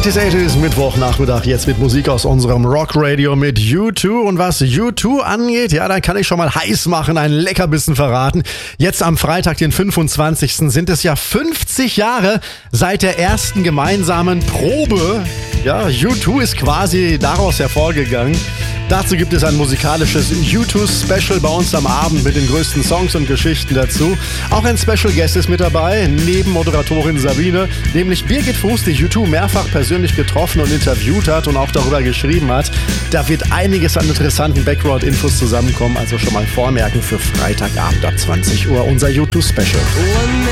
80s, Mittwochnachmittag, jetzt mit Musik aus unserem Rockradio mit U2. Und was U2 angeht, ja, dann kann ich schon mal heiß machen, einen Leckerbissen verraten. Jetzt am Freitag, den 25. sind es ja 50 Jahre seit der ersten gemeinsamen Probe. Ja, U2 ist quasi daraus hervorgegangen. Dazu gibt es ein musikalisches U2-Special bei uns am Abend mit den größten Songs und Geschichten dazu. Auch ein Special Guest ist mit dabei, neben Moderatorin Sabine, nämlich Birgit Fuß, die U2 mehrfach persönlich getroffen und interviewt hat und auch darüber geschrieben hat. Da wird einiges an interessanten Background-Infos zusammenkommen, also schon mal vormerken für Freitagabend ab 20 Uhr unser U2-Special.